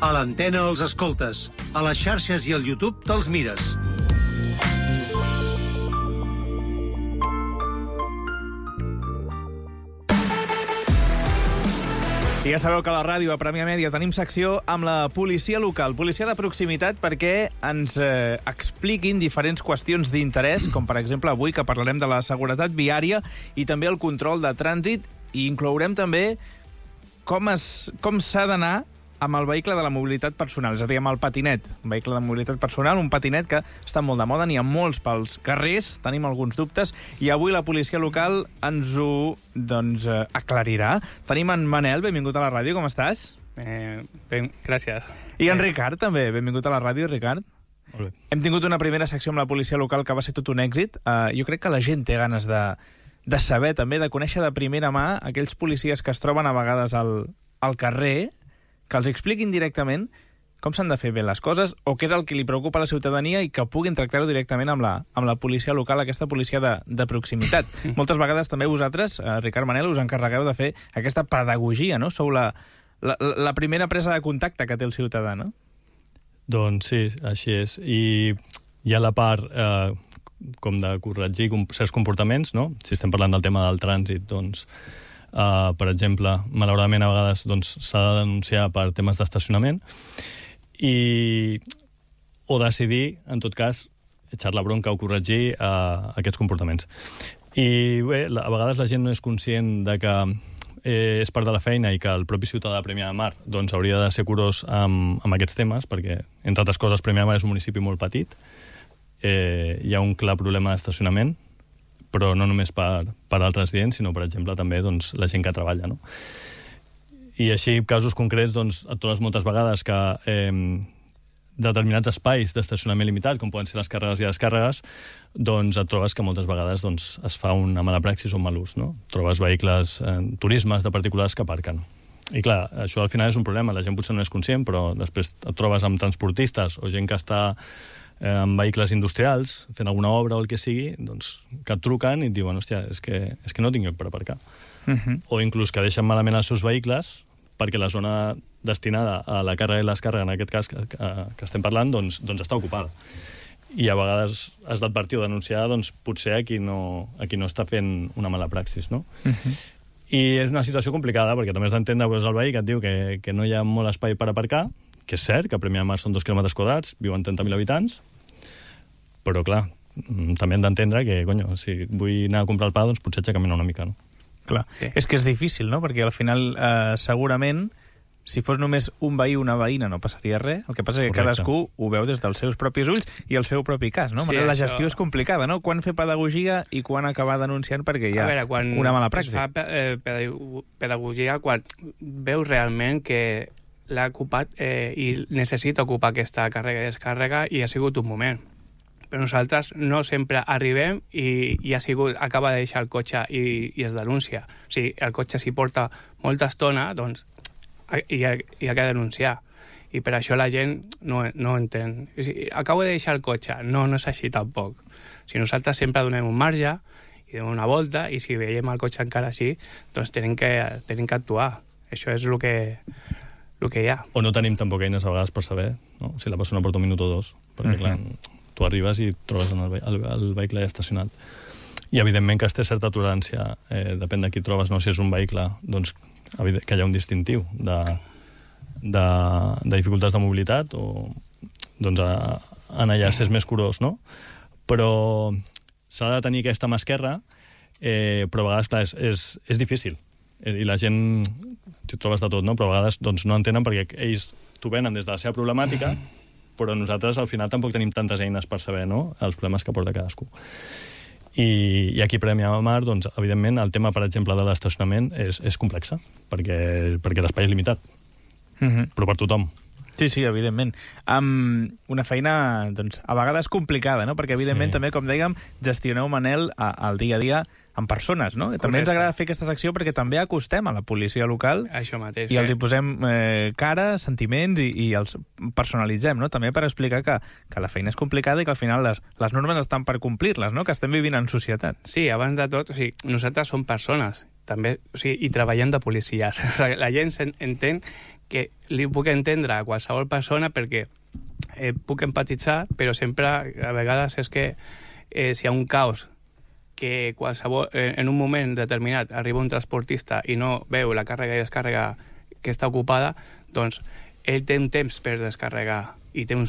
A l'antena els escoltes, a les xarxes i al YouTube te'ls mires. I ja sabeu que a la ràdio, a Premià Mèdia, tenim secció amb la policia local, policia de proximitat, perquè ens expliquin diferents qüestions d'interès, com per exemple avui que parlarem de la seguretat viària i també el control de trànsit, i inclourem també com s'ha d'anar amb el vehicle de la mobilitat personal, és a dir, amb el patinet. Un vehicle de mobilitat personal, un patinet que està molt de moda, n'hi ha molts pels carrers, tenim alguns dubtes, i avui la policia local ens ho aclarirà. Tenim en Manel, benvingut a la ràdio, com estàs? Gràcies. I en Ricard, també, benvingut a la ràdio, Ricard. Molt bé. Hem tingut una primera secció amb la policia local que va ser tot un èxit. Jo crec que la gent té ganes de saber, també, de conèixer de primera mà aquells policies que es troben a vegades al carrer, que els expliquin directament com s'han de fer bé les coses o què és el que li preocupa a la ciutadania i que puguin tractar-ho directament amb la policia local, aquesta policia de proximitat. Moltes vegades també vosaltres, Ricard, Manel, us encarregueu de fer aquesta pedagogia, no? Sou la primera presa de contacte que té el ciutadà, no? Doncs sí, així és. I hi ha la part com de corregir certs comportaments, no? Si estem parlant del tema del trànsit, doncs per exemple, malauradament a vegades s'ha de denunciar per temes d'estacionament o decidir, en tot cas, echar la bronca o corregir aquests comportaments. I bé, a vegades la gent no és conscient de que és part de la feina i que el propi ciutadà de Premià de Mar hauria de ser curós amb aquests temes, perquè, entre altres coses, Premià de Mar és un municipi molt petit, hi ha un clar problema d'estacionament, però no només per als residents, sinó, per exemple, també la gent que treballa, no? I així, casos concrets, et trobes moltes vegades que determinats espais d'estacionament limitat, com poden ser les càrregues i descàrregues, et trobes que moltes vegades es fa una mala praxis o un mal ús, no? Trobes vehicles, turismes de particulars que aparquen. I clar, això al final és un problema, la gent potser no és conscient, però després et trobes amb transportistes o gent que està amb vehicles industrials, fent alguna obra o el que sigui, que et truquen i et diuen, hòstia, és que no tinc lloc per aparcar. O inclús que deixen malament els seus vehicles perquè la zona destinada a la càrrega i l'escàrrega, en aquest cas que estem parlant, està ocupada. I a vegades has d'advertir o denunciar potser a qui no està fent una mala praxis, no? I és una situació complicada, perquè també has d'entendre que és el veí que et diu que no hi ha molt espai per aparcar, que és cert, que a Premià de Mar són 2 quilòmetres quadrats, viuen 30.000 habitants, però, clar, també hem d'entendre que, si vull anar a comprar el pa, potser haig de caminar una mica, no? Clar, sí. És que és difícil, no? Perquè al final, segurament, si fos només un veí o una veïna no passaria res. El que passa és que cadascú ho veu des dels seus propis ulls i el seu propi cas, no? Sí, la gestió és complicada, no? Quan fer pedagogia i quan acabar denunciant perquè hi ha una mala pràctica. A veure, quan es fa pedagogia, quan veus realment que l'ha ocupat i necessita ocupar aquesta càrrega i descàrrega i ha sigut un moment. Però nosaltres no sempre arribem i acaba de deixar el cotxe i es denuncia. O sigui, el cotxe s'hi porta molta estona, i ha de denunciar. I per això la gent no entén. O sigui, acabo de deixar el cotxe. No és així tampoc. O sigui, nosaltres sempre donem un marge i donem una volta i si veiem el cotxe encara així, doncs tenim que actuar. Això és el que hi ha. O no tenim tampoc eines a vegades per saber, no? Si la persona porta un minut o dos, perquè clar, tu arribes i et trobes el vehicle ja estacionat. I evidentment que es té certa tolerància, depèn de qui trobes, no? Si és un vehicle, que hi ha un distintiu de dificultats de mobilitat o en allà s'és més curós, no? Però s'ha de tenir aquesta mà esquerra, però a vegades, clar, és difícil. I la gent, t'hi trobes de tot, no? Però a vegades no entenen perquè ells t'ho venen des de la seva problemàtica, però nosaltres al final tampoc tenim tantes eines per saber, no?, els problemes que porta cadascú. I aquí a Premià de Mar, evidentment, el tema, per exemple, de l'estacionament és complex, perquè l'espai és limitat, però per tothom. Sí, evidentment. Una feina, a vegades complicada, no? Perquè, evidentment, també, com dèiem, gestioneu, Manel, el dia a dia amb persones, no? També ens agrada fer aquesta secció perquè també acostem a la policia local. Això mateix. I els hi posem cara, sentiments i els personalitzem, no? També per explicar que la feina és complicada i que al final les normes estan per complir-les, no? Que estem vivint en societat. Sí, abans de tot, nosaltres som persones, també, i treballem de policies. La gent entén que li puc entendre a qualsevol persona perquè puc empatitzar, però sempre, a vegades, és que si hi ha un caos que qualsevol, en un moment determinat arriba un transportista i no veu la càrrega i descàrrega que està ocupada, doncs ell té un temps per descarregar i té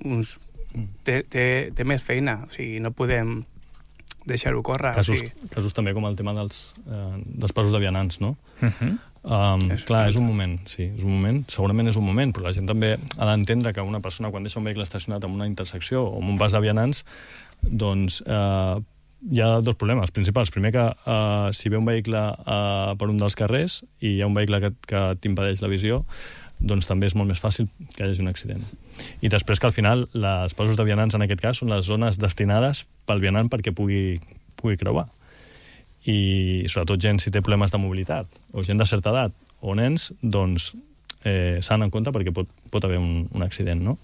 té més feina, o sigui, no podem deixar-ho córrer. Casos també com el tema dels passos de vianants, no? Clar, és un moment, sí, és un moment, segurament és un moment, però la gent també ha d'entendre que una persona quan deixa un vehicle estacionat en una intersecció o en un pas de vianants, doncs hi ha dos problemes principals. Primer, que si ve un vehicle per un dels carrers i hi ha un vehicle que t'impedeix la visió, doncs també és molt més fàcil que hi hagi un accident. I després que al final les passos de vianants en aquest cas són les zones destinades pel vianant perquè pugui creuar. I sobretot gent si té problemes de mobilitat o gent de certa edat o nens, doncs s'han en compte perquè pot haver un accident, no?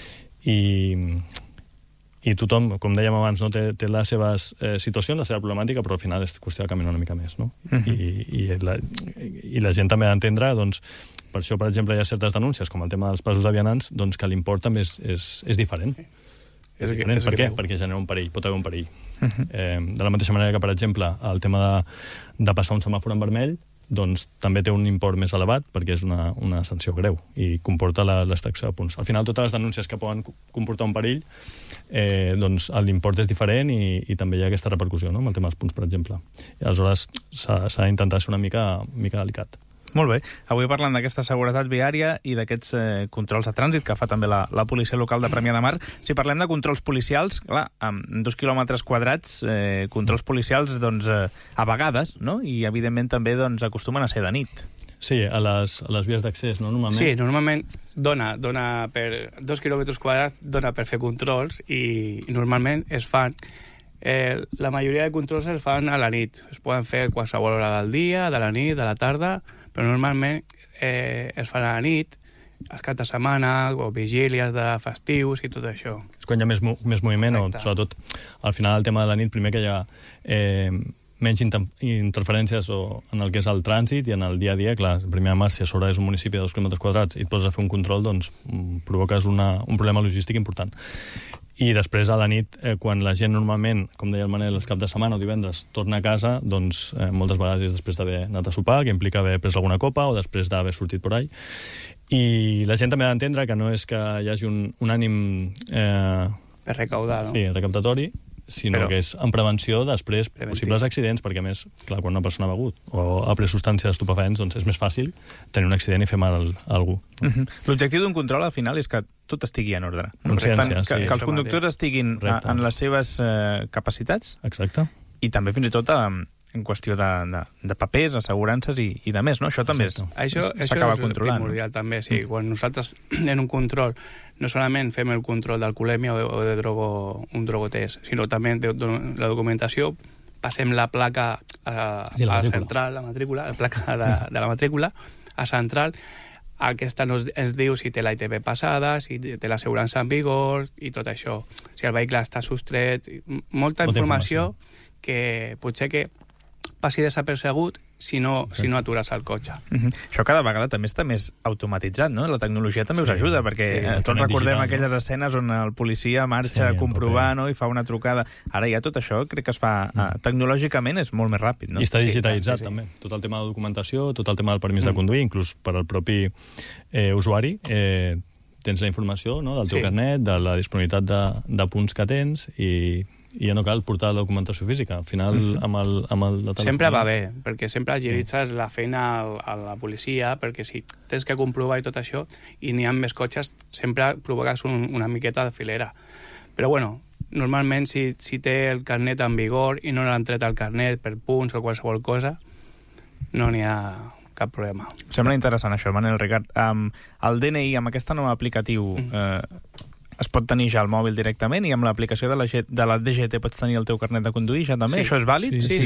I tothom, com dèiem abans, no, té les seves situacions, la seva problemàtica, però al final és qüestió de caminar una mica més, no? I la gent també ha d'entendre, doncs, per això, per exemple, hi ha certes denúncies, com el tema dels passos de vianants, doncs que l'import també és diferent. És diferent. Per què? Perquè genera un perill, pot haver un perill. De la mateixa manera que, per exemple, el tema de passar un semàfor en vermell, doncs també té un import més elevat perquè és una sanció greu i comporta l'extracció de punts. Al final, totes les denúncies que poden comportar un perill, doncs l'import és diferent i també hi ha aquesta repercussió, no?, amb el tema dels punts, per exemple. I aleshores s'ha d'intentar ser una mica delicat. Molt bé. Avui parlant d'aquesta seguretat viària i d'aquests controls de trànsit que fa també la policia local de Premià de Mar. Si parlem de controls policials, clar, amb 2 quilòmetres quadrats, controls policials, doncs, a vegades, no? I, evidentment, també doncs, acostumen a ser de nit. Sí, a les vies d'accés, no? Normalment. Sí, normalment dona per 2 quilòmetres quadrats, dona per fer controls i normalment es fan... la majoria de controls es fan a la nit. Es poden fer a qualsevol hora del dia, de la nit, de la tarda, però normalment es fan a la nit, els caps de setmana, o vigílies de festius i tot això. És quan hi ha més moviment, o sobretot al final el tema de la nit, primer que hi ha menys interferències en el que és el trànsit i en el dia a dia. Clar, Premià de Mar, si a sobre és un municipi de 2 quilòmetres quadrats i et poses a fer un control, doncs provoques un problema logístic important. I després, a la nit, quan la gent normalment, com deia el Manel, els caps de setmana o divendres, torna a casa, doncs moltes vegades és després d'haver anat a sopar, que implica haver pres alguna copa o després d'haver sortit por ahí. I la gent també ha d'entendre que no és que hi hagi un ànim... per recaudar, no? Sí, recaptatori, sinó que és en prevenció després possibles accidents, perquè a més, clar, quan una persona ha begut o ha pres substàncies estupefaents, doncs és més fàcil tenir un accident i fer mal a algú. L'objectiu d'un control, al final, és que tot estigui en ordre. Consciència, sí. Que els conductors estiguin en les seves capacitats. Exacte. I també, fins i tot, en qüestió de papers, assegurances i de més, no? Això també s'acaba controlant. Això és primordial, també, sí. Quan nosaltres en un control no solament fem el control d'alcoholèmia o de un drogotest, sinó també de la documentació, passem la placa a central, la matrícula, la placa de la matrícula, a central. Aquesta ens diu si té la ITV passada, si té l'assegurança en vigor i tot això. Si el vehicle està sostret, molta informació que potser que passi desapercebut si no atures el cotxe. Això cada vegada també està més automatitzat, no? La tecnologia també us ajuda, perquè tots recordem aquelles escenes on el policia marxa a comprovar, no?, i fa una trucada. Ara ja tot això crec que es fa tecnològicament, és molt més ràpid, no? I està digitalitzat, també. Tot el tema de documentació, tot el tema del permís de conduir, inclús per al propi usuari, tens la informació, no?, del teu carnet, de la disponibilitat de punts que tens i ja no cal portar la documentació física. Al final, amb el telèfon... Sempre va bé, perquè sempre agilitzes la feina a la policia, perquè si tens que comprovar i tot això, i n'hi ha més cotxes, sempre provoques una miqueta de filera. Però, bueno, normalment, si té el carnet en vigor i no l'han tret el carnet per punts o qualsevol cosa, no n'hi ha cap problema. Sembla interessant això, Manel Ricard. El DNI, amb aquest nou aplicatiu, es pot tenir ja al mòbil directament i amb l'aplicació de la DGT pots tenir el teu carnet de conduir ja també? Això és vàlid? Sí.